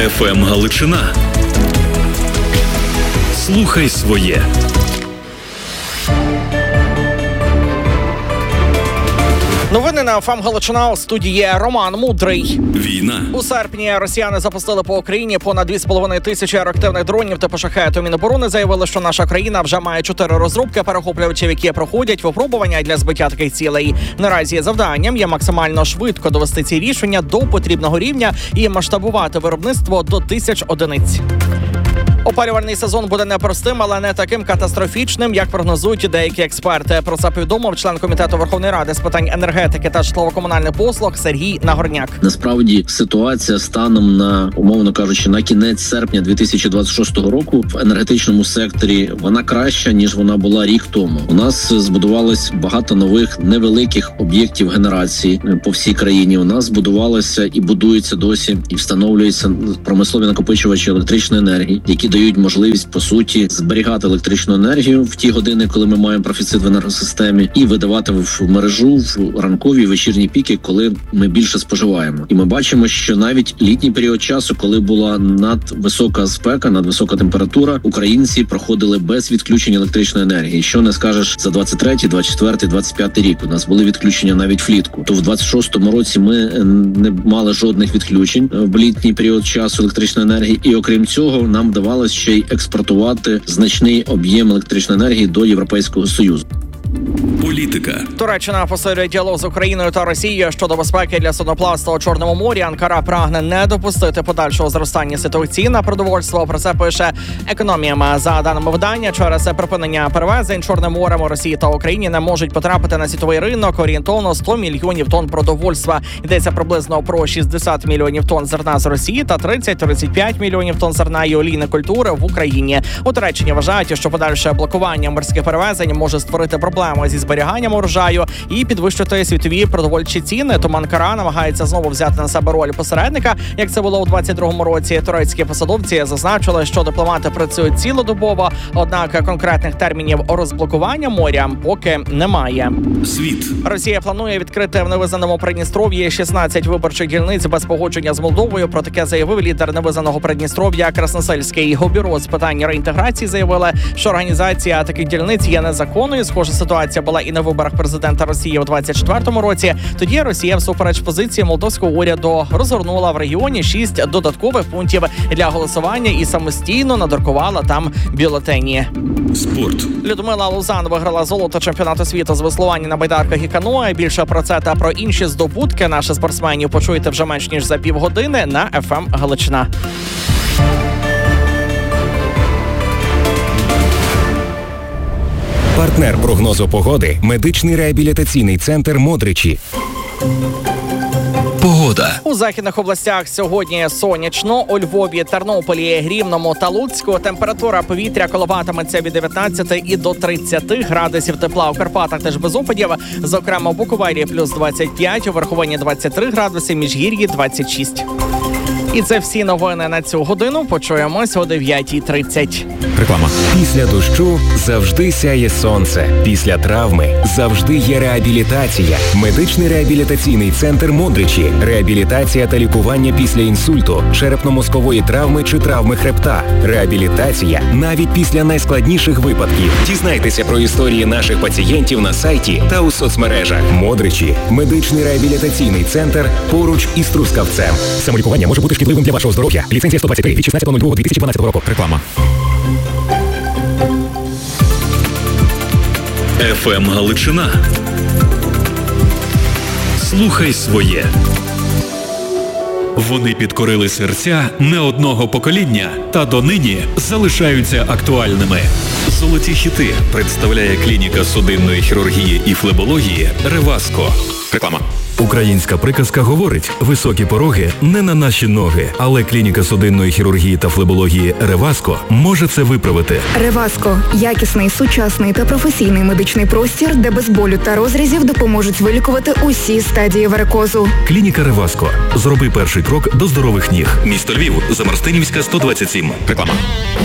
ФМ Галичина. Слухай своє. Новини на ФМ Галичина. У студії Роман Мудрий. Війна. У серпні росіяни запустили по Україні понад 2,5 тисячі реактивних дронів типу «Шахед». Міноборони заявили, що наша країна вже має 4 розробки перехоплювачів, які проходять випробування для збиття таких цілей. Наразі завданням є максимально швидко довести ці рішення до потрібного рівня і масштабувати виробництво до 1000 одиниць. Опалювальний сезон буде непростим, але не таким катастрофічним, як прогнозують деякі експерти. Про це повідомив член комітету Верховної Ради з питань енергетики та житлово-комунальних послуг Сергій Нагорняк. Насправді ситуація станом на, умовно кажучи, на кінець серпня 2026 року в енергетичному секторі вона краща, ніж вона була рік тому. У нас збудувалось багато нових невеликих об'єктів генерації по всій країні. У нас збудувалося і будується досі, і встановлюються промислові накопичувачі електричної енергії, які дають можливість, по суті, зберігати електричну енергію в ті години, коли ми маємо профіцит в енергосистемі, і видавати в мережу в ранкові і вечірні піки, коли ми більше споживаємо. І ми бачимо, що навіть літній період часу, коли була надвисока спека, надвисока температура, українці проходили без відключення електричної енергії. Що не скажеш за 23-й, 24-й, 25-й рік. У нас були відключення навіть влітку. То в 26-му році ми не мали жодних відключень в літній період часу електричної енергії. І окрім цього, нам давалося ще й експортувати значний об'єм електричної енергії до Європейського Союзу. Політика. Туреччина посилює діалог з Україною та Росією щодо безпеки для судноплавства у Чорному морі. Анкара прагне не допустити подальшого зростання світових цін на продовольство. Про це пише «Економія». За даними видання, через припинення перевезень Чорним морем у Росії та Україні не можуть потрапити на світовий ринок орієнтовно 100 мільйонів тонн продовольства. Йдеться приблизно про 60 мільйонів тонн зерна з Росії та 30-35 мільйонів тонн зерна і олійної культури в Україні. У Туреччині вважають, що подальше блокування морських перевезень може створити проблему зі зберіганням урожаю і підвищити світові продовольчі ціни. Тому Анкара намагається знову взяти на себе роль посередника, як це було у 22-му році. Турецькі посадовці зазначили, що дипломати працюють цілодобово, однак конкретних термінів розблокування моря поки немає. Світ. Росія планує відкрити в невизнаному Придністров'ї 16 виборчих дільниць без погодження з Молдовою. Про таке заявив лідер невизнаного Придністров'я Красносельський. Бюро з питань реінтеграції заявили, що організація таких дільниць є незаконною. Схожа ситуація була і на виборах президента Росії у 24-му році. Тоді Росія, всупереч позиції молдовського уряду, розгорнула в регіоні 6 додаткових пунктів для голосування і самостійно надрукувала там бюлетені. Спорт. Людмила Лузан виграла золото чемпіонату світу з веслування на байдарках і каное. Більше про це та про інші здобутки наших спортсменів почуєте вже менш ніж за півгодини на ФМ Галичина. Партнер прогнозу погоди – медичний реабілітаційний центр «Модричі». Погода. У західних областях сьогодні сонячно. У Львові, Тернополі, Рівному та Луцьку температура повітря коливатиметься від 19 і до 30 градусів тепла. У Карпатах теж без опадів. Зокрема, у Буковелі плюс 25, у Верховині 23 градуси, Міжгір'ї 26. І це всі новини на цю годину. Почуємось о 9:30. Реклама. Після дощу завжди сяє сонце. Після травми завжди є реабілітація. Медичний реабілітаційний центр «Модричі». Реабілітація та лікування після інсульту, черепно-мозкової травми чи травми хребта. Реабілітація навіть після найскладніших випадків. Дізнайтеся про історії наших пацієнтів на сайті та у соцмережах. «Модричі» – медичний реабілітаційний центр поруч із Трускавцем. Самолікування може бути шкідливим для вашого здоров'я. Ліцензія 123 від 16.02.2012 року. Реклама. ФМ Галичина. Слухай своє. Вони підкорили серця не одного покоління та донині залишаються актуальними. Золоті хіти представляє клініка судинної хірургії і флебології «Реваско». Реклама. Українська приказка говорить: високі пороги не на наші ноги, але клініка судинної хірургії та флебології «Реваско» може це виправити. «Реваско» – якісний, сучасний та професійний медичний простір, де без болю та розрізів допоможуть вилікувати усі стадії варикозу. Клініка «Реваско». Зроби перший крок до здорових ніг. Місто Львів, Замарстинівська, 127. Реклама.